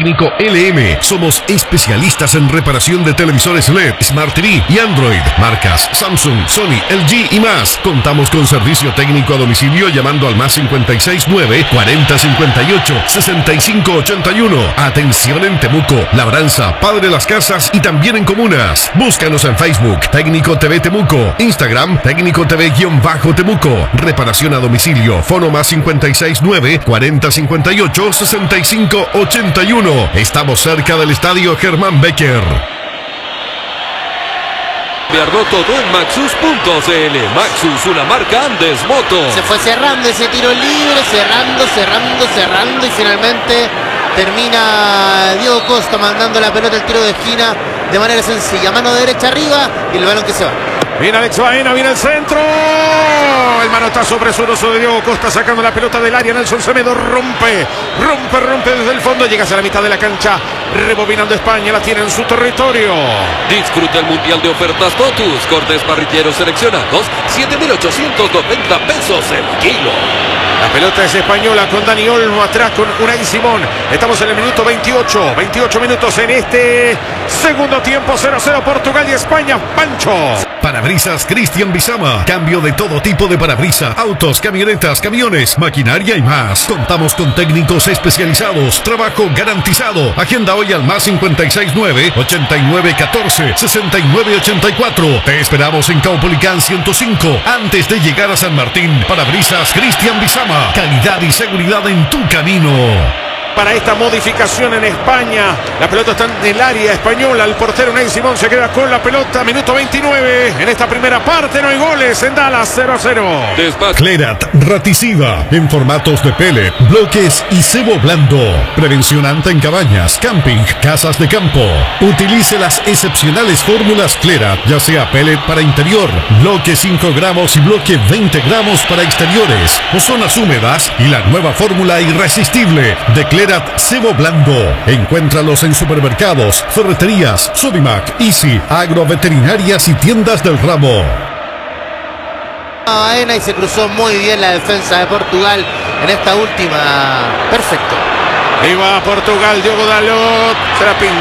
Técnico LM. Somos especialistas en reparación de televisores LED, Smart TV y Android. Marcas Samsung, Sony, LG y más. Contamos con servicio técnico a domicilio llamando al más 569 40 58 65 81. Atención en Temuco, Labranza, Padre Las Casas y también en comunas. Búscanos en Facebook, Técnico TV Temuco. Instagram, Técnico TV-Temuco. Reparación a domicilio. Fono más 569 40 58 65 81. Estamos cerca del estadio Germán Becker. Cambiarlo todo en Maxus.cl. Maxus, una marca Andes Moto. Se fue cerrando ese tiro libre, cerrando y finalmente termina Diego Costa mandando la pelota al tiro de esquina de manera sencilla. Mano derecha arriba y el balón que se va. Viene Alex Baena, viene el centro. El manotazo presuroso de Diego Costa sacando la pelota del área. Nelson Semedo rompe desde el fondo. Llega hacia la mitad de la cancha. Rebobinando España, la tiene en su territorio. Disfruta el mundial de ofertas Totus. Cortes parrilleros seleccionados, 7.890 pesos el kilo. La pelota es española con Dani Olmo atrás con Unai Simón. Estamos en el minuto 28. 28 minutos en este segundo tiempo. 0-0 Portugal y España. Pancho. Parabrisas Cristian Bizama. Cambio de todo tipo de parabrisas. Autos, camionetas, camiones, maquinaria y más. Contamos con técnicos especializados. Trabajo garantizado. Agenda hoy al más 569 89 14 69 84. Te esperamos en Caupolicán 105. Antes de llegar a San Martín. Parabrisas Cristian Bizama. Calidad y seguridad en tu camino. Para esta modificación en España, la pelota está en el área española. El portero Unai Simón se queda con la pelota. Minuto 29. En esta primera parte no hay goles en Dallas. 0-0. Clerat Raticiva en formatos de pellet, bloques y cebo blando. Prevención anta en cabañas, camping, casas de campo. Utilice las excepcionales fórmulas Clerat, ya sea pellet para interior, bloque 5 gramos y bloque 20 gramos para exteriores o zonas húmedas, y la nueva fórmula irresistible de Clerat Cebo Blando. Encuéntralos en supermercados, ferreterías, Sodimac, Easy, agroveterinarias y tiendas del ramo. Baena y se cruzó muy bien la defensa de Portugal en esta última. Perfecto. Iba a Portugal, Diogo Dalot. Se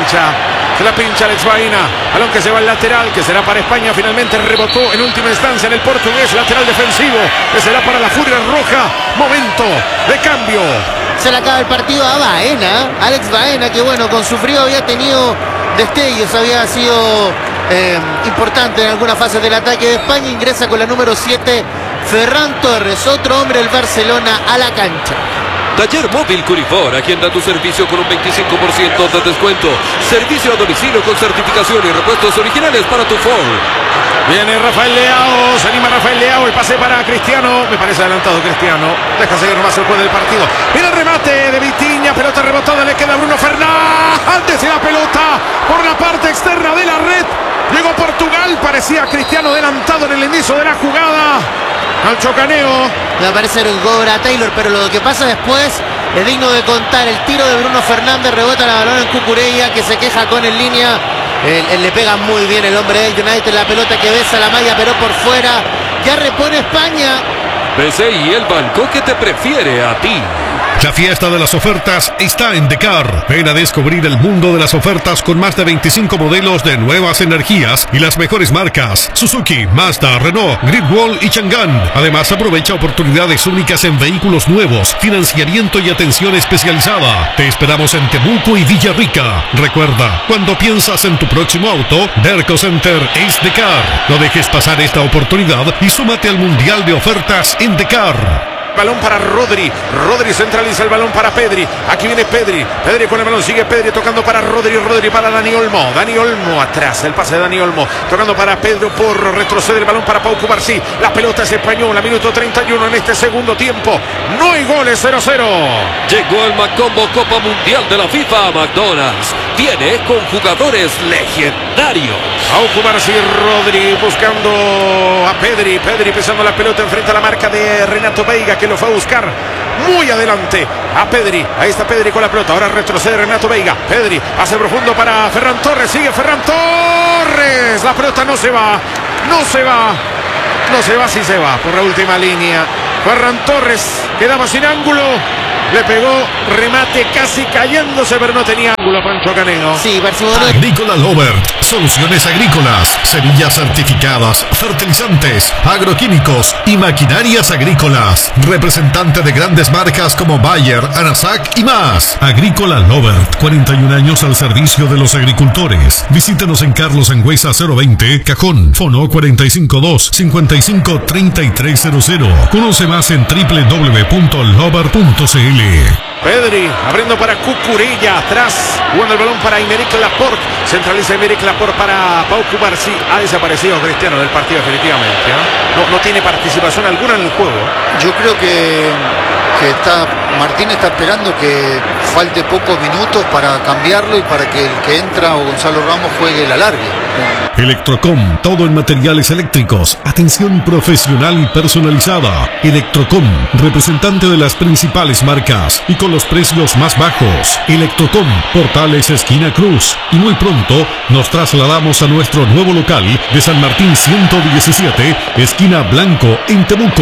la pincha Alex Baena. Balón que se va al lateral, que será para España. Finalmente rebotó en última instancia en el portugués. Lateral defensivo, que será para la Furia Roja. Momento de cambio. Se le acaba el partido a Baena, Alex Baena, que bueno, con su frío había tenido destellos, había sido importante en algunas fases del ataque de España. Ingresa con la número 7, Ferran Torres, otro hombre del Barcelona, a la cancha. Taller Móvil Curifor, agenda tu servicio con un 25% de descuento. Servicio a domicilio con certificación y repuestos originales para tu Ford. Viene Rafael Leao, se anima Rafael Leao, el pase para Cristiano. Me parece adelantado Cristiano. Deja seguir nomás el juego del partido. Viene el remate de Vitinha, pelota rebotada, le queda a Bruno Fernández y la pelota por la parte externa de la red. Llegó Portugal, parecía Cristiano adelantado en el inicio de la jugada. Al chocaneo. Me parece que cobra Taylor, pero lo que pasa después es digno de contar. El tiro de Bruno Fernández, rebota la balón en Cucurella, que se queja con en línea. Él le pega muy bien el hombre del United, la pelota que besa la malla, pero por fuera. Ya repone España. PCI, el banco que te prefiere a ti. La fiesta de las ofertas está en Decar. Ven a descubrir el mundo de las ofertas con más de 25 modelos de nuevas energías y las mejores marcas: Suzuki, Mazda, Renault, Great y Chang'an. Además, aprovecha oportunidades únicas en vehículos nuevos, financiamiento y atención especializada. Te esperamos en Temuco y Villarrica. Recuerda, cuando piensas en tu próximo auto, Derco Center es Decar. No dejes pasar esta oportunidad y súmate al Mundial de Ofertas en Decar. Balón para Rodri. Rodri centraliza el balón para Pedri. Aquí viene Pedri. Pedri con el balón. Sigue Pedri tocando para Rodri. Rodri para Dani Olmo. Dani Olmo atrás. El pase de Dani Olmo. Tocando para Pedro Porro. Retrocede el balón para Pau Cubarsí. La pelota es española. Minuto 31 en este segundo tiempo. No hay goles. 0-0. Llegó el Macombo Copa Mundial de la FIFA a McDonald's. Viene con jugadores legendarios. Pau Cubarsí, Rodri buscando a Pedri. Pedri pisando la pelota enfrente a la marca de Renato Veiga, que lo fue a buscar muy adelante a Pedri. Ahí está Pedri con la pelota. Ahora retrocede Renato Veiga. Pedri hace profundo para Ferran Torres. Sigue Ferran Torres. La pelota no se va. No se va. No se va, sí se va por la última línea. Ferran Torres quedaba sin ángulo. Le pegó, remate casi cayéndose, pero no tenía ángulo Pancho Caneo. Sí, Barcelona. Agrícola Lobert, soluciones agrícolas, semillas certificadas, fertilizantes, agroquímicos y maquinarias agrícolas. Representante de grandes marcas como Bayer, Anasac y más. Agrícola Lobert, 41 años al servicio de los agricultores. Visítanos en Carlos Angüesa 020, Cajón, Fono 452-553300. Conoce más en www.lobert.cl. Pedri abriendo para Cucurella, atrás, jugando el balón para Aymeric Laporte, centraliza Aymeric Laporte para Pau Cubarsí. Ha desaparecido Cristiano del partido definitivamente, ¿eh? No tiene participación alguna en el juego. Yo creo que Martín está esperando que falte pocos minutos para cambiarlo y para que el que entra o Gonzalo Ramos juegue la larga. Electrocom, todo en materiales eléctricos, atención profesional y personalizada. Electrocom, representante de las principales marcas y con los precios más bajos. Electrocom, Portales esquina Cruz. Y muy pronto nos trasladamos a nuestro nuevo local de San Martín 117, esquina Blanco, en Temuco.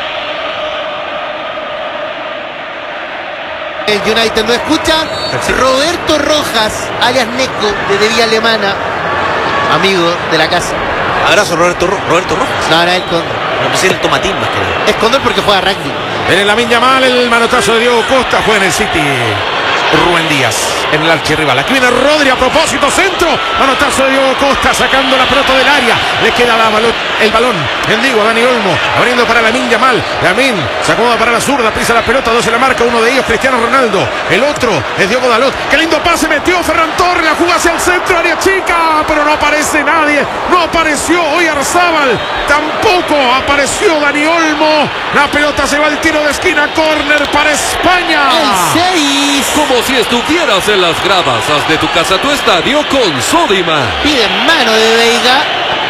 El United no escucha. Roberto Rojas, alias Neco, de Villa Alemana, amigo de la casa. Abrazo Roberto Rojas. No, era el Condor. Me pusieron el tomatín más que nada. Es Condor porque juega rugby. En Lamine Yamal, el manotazo de Diego Costa, juega en el City Rubén Díaz, en el archirrival. Aquí viene Rodri a propósito, centro, manotazo de Diego Costa, sacando la pelota del área. Le queda el balón, bendigo a Dani Olmo, abriendo para Lamine Yamal. Lamine se acomoda para la zurda, pisa la pelota, dos en la marca, uno de ellos Cristiano Ronaldo, el otro es Diogo Dalot. Qué lindo pase metió Ferran Torres, la jugada hacia el centro, área chica, pero no aparece nadie, no apareció Oyarzábal, tampoco apareció Dani Olmo. La pelota se va al tiro de esquina, córner para España. El 6. Como si estuvieras en las gradas, haz de tu casa tu estadio con Sodimac. Pide mano de Veiga.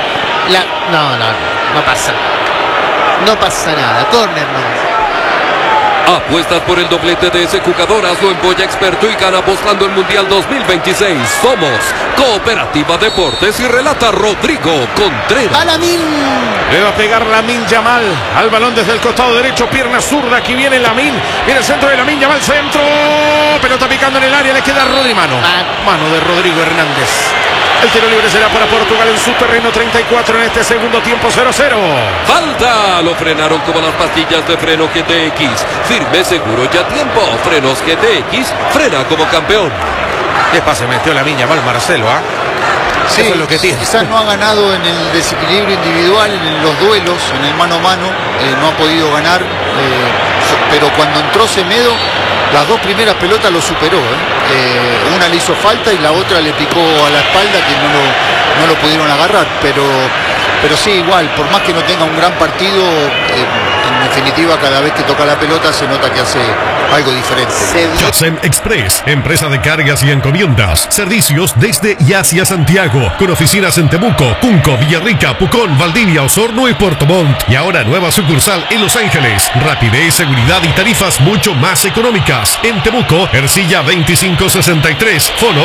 No pasa. No pasa nada. Córner no. Apuestas por el doblete de ese jugador, hazlo en Boya Experto y gana apostando el Mundial 2026. Somos Cooperativa Deportes y relata Rodrigo Contreras. A Lamine. Le va a pegar Lamine Yamal al balón desde el costado derecho, pierna zurda, aquí viene Lamine, viene el centro de Lamine Yamal, centro, pelota picando en el área, le queda Rodri, mano de Rodrigo Hernández. El tiro libre será para Portugal en su terreno, 34 en este segundo tiempo, 0-0. Falta, lo frenaron como las pastillas de freno GTX. Firme, seguro y a tiempo. Frenos GTX, frena como campeón. ¿Qué pase metió Lamine Yamal, Marcelo? Sí, eso es lo que tiene. Quizás no ha ganado en el desequilibrio individual, en los duelos, en el mano a mano, no ha podido ganar, pero cuando entró Semedo, las dos primeras pelotas lo superó. Una le hizo falta y la otra le picó a la espalda, que no lo pudieron agarrar, pero sí, igual, por más que no tenga un gran partido, en definitiva cada vez que toca la pelota se nota que hace algo diferente. Casem Express, empresa de cargas y encomiendas, servicios desde y hacia Santiago, con oficinas en Temuco, Cunco, Villarrica, Pucón, Valdivia, Osorno y Puerto Montt, y ahora nueva sucursal en Los Ángeles. Rapidez, seguridad y tarifas mucho más económicas. En Temuco, Ercilla 2563, Fono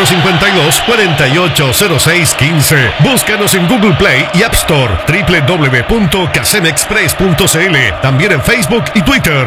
452-480615. Búscanos en Google Play y App Store, www.casemexpress.cl, también en Facebook y Twitter.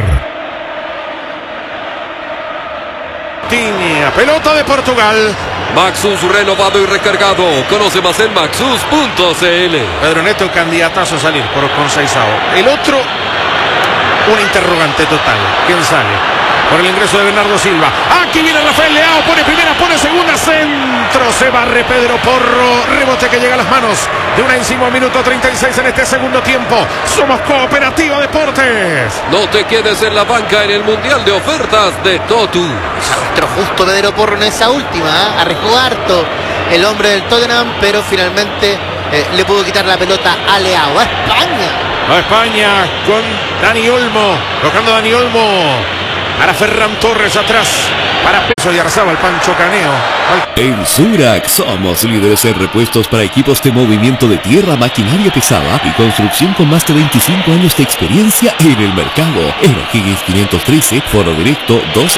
Pelota de Portugal. Maxus renovado y recargado. Conoce más en maxus.cl. Pedro Neto, candidatazo a salir por Conceição. El otro, un interrogante total. ¿Quién sale? Por el ingreso de Bernardo Silva. Aquí viene Rafael Leao, pone primera, pone segunda, centro, se barre Pedro Porro, rebote que llega a las manos de una encima, minuto 36 en este segundo tiempo. Somos Cooperativa Deportes. No te quedes en la banca en el Mundial de Ofertas de Totus. Nuestro justo Pedro Porro en esa última, arriesgó harto el hombre del Tottenham, pero finalmente le pudo quitar la pelota a Leao. A España. A España con Dani Olmo, tocando Dani Olmo. Para Ferran Torres atrás, para Peso y Oyarzábal, Pancho Caneo. En Surac somos líderes en repuestos para equipos de movimiento de tierra, maquinaria pesada y construcción con más de 25 años de experiencia en el mercado. En O'Higgins 513, foro directo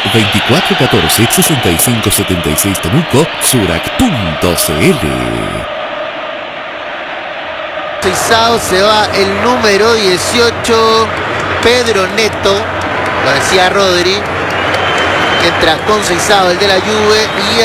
224-14-6576 Temuco, Surac.cl. Se va el número 18, Pedro Neto. Lo decía Rodri, Entra Conceizao, el de la Juve, y